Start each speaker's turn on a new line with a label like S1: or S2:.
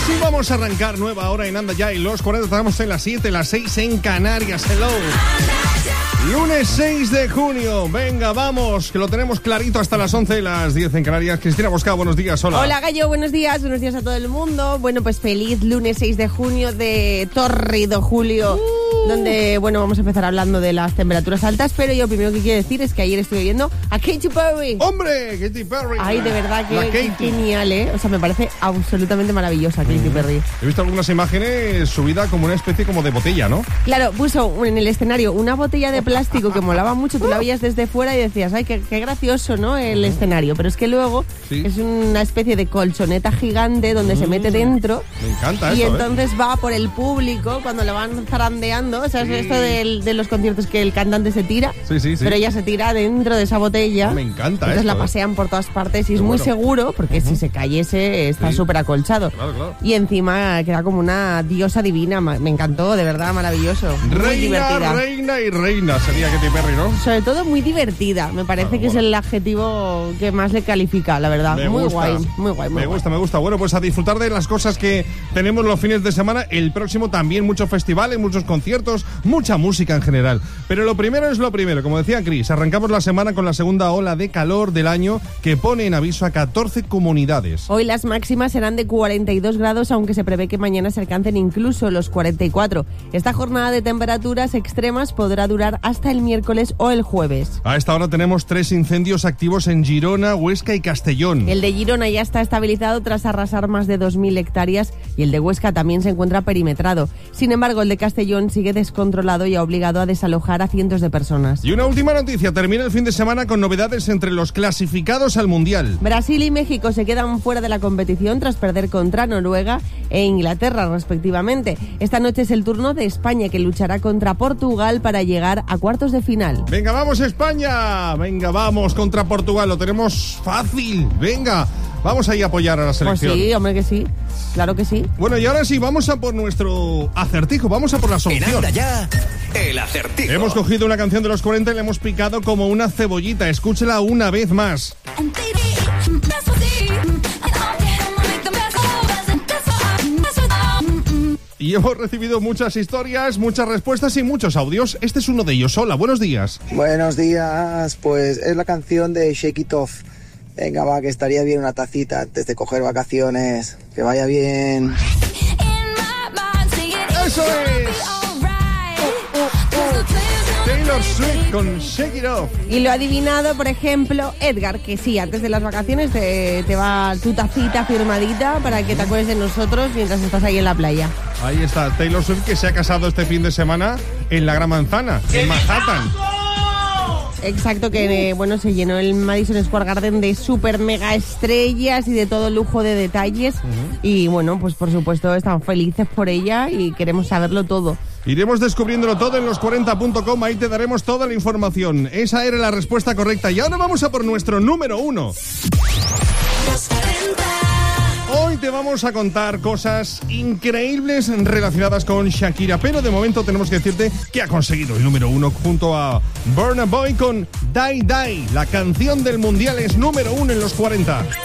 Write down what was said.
S1: Así vamos a arrancar nueva hora en Anda Ya y los 40. Estamos en las 7, las 6 en Canarias. Hello. Lunes 6 de junio. Venga, vamos, que lo tenemos clarito hasta las 11 y las 10 en Canarias. Cristina Bosca, buenos días. Hola.
S2: Hola, Gallo, buenos días a todo el mundo. Bueno, pues feliz lunes 6 de junio de tórrido julio. Donde, bueno, vamos a empezar hablando de las temperaturas altas, pero yo primero que quiero decir es que ayer estuve viendo a Katy Perry.
S1: ¡Hombre! Katy Perry.
S2: Ay, de verdad que genial, ¿eh? O sea, me parece absolutamente maravillosa Katy Perry.
S1: He visto algunas imágenes subida como una especie como de botella, ¿no?
S2: Claro, puso en el escenario una botella de plástico que molaba mucho, tú la veías desde fuera y decías, ay, qué gracioso, ¿no? El escenario, pero es que luego es una especie de colchoneta gigante donde se mete dentro.
S1: Me encanta
S2: y
S1: eso,
S2: entonces va por el público cuando lo van zarandeando. O sea, es esto de los conciertos que el cantante se tira, pero ella se tira dentro de esa botella.
S1: Me encanta.
S2: Entonces la pasean por todas partes y es muy seguro, porque si se cayese está súper acolchado.
S1: Claro.
S2: Y encima queda como una diosa divina. Me encantó, de verdad, maravilloso. Muy divertida.
S1: Reina sería Katy Perry, ¿no?
S2: Sobre todo muy divertida. Me parece que es el adjetivo que más le califica, la verdad. Muy guay. Me
S1: gusta. Bueno, pues a disfrutar de las cosas que tenemos los fines de semana. El próximo también muchos festivales, muchos conciertos, mucha música en general. Pero lo primero es lo primero. Como decía Chris, arrancamos la semana con la segunda ola de calor del año que pone en aviso a 14 comunidades.
S2: Hoy las máximas serán de 42 grados, aunque se prevé que mañana se alcancen incluso los 44. Esta jornada de temperaturas extremas podrá durar hasta el miércoles o el jueves.
S1: A esta hora tenemos 3 incendios activos en Girona, Huesca y Castellón.
S2: El de Girona ya está estabilizado tras arrasar más de 2.000 hectáreas y el de Huesca también se encuentra perimetrado. Sin embargo, el de Castellón sigue descontrolado y ha obligado a desalojar a cientos de personas.
S1: Y una última noticia, termina el fin de semana con novedades entre los clasificados al Mundial.
S2: Brasil y México se quedan fuera de la competición tras perder contra Noruega e Inglaterra respectivamente. Esta noche es el turno de España, que luchará contra Portugal para llegar a cuartos de final.
S1: Venga, vamos España, venga, vamos contra Portugal, lo tenemos fácil, venga. Vamos a ir a apoyar a la selección.
S2: Pues sí, hombre que sí, claro que sí.
S1: Bueno, y ahora sí, vamos a por nuestro acertijo, vamos a por la solución.
S3: En Anda Ya, el acertijo.
S1: Hemos cogido una canción de los 40 y la hemos picado como una cebollita. Escúchela una vez más. Y hemos recibido muchas historias, muchas respuestas y muchos audios. Este es uno de ellos. Hola, buenos días.
S4: Buenos días, pues es la canción de Shake It Off. Venga, va, que estaría bien una tacita antes de coger vacaciones. Que vaya bien.
S1: ¡Eso es! Taylor Swift con Shake It Off.
S2: Y lo ha adivinado, por ejemplo, Edgar, que sí, antes de las vacaciones te va tu tacita firmadita para que te acuerdes de nosotros mientras estás ahí en la playa.
S1: Ahí está, Taylor Swift, que se ha casado este fin de semana en la Gran Manzana, en Manhattan.
S2: Exacto, que bueno, se llenó el Madison Square Garden de super mega estrellas y de todo lujo de detalles. Y bueno, pues por supuesto estamos felices por ella y queremos saberlo todo.
S1: Iremos descubriéndolo todo en los40.com, ahí te daremos toda la información. Esa era la respuesta correcta y ahora vamos a por nuestro número 1. Hoy te vamos a contar cosas increíbles relacionadas con Shakira, pero de momento tenemos que decirte que ha conseguido el número 1 junto a Burna Boy con Die Die. La canción del mundial es número 1 en los 40.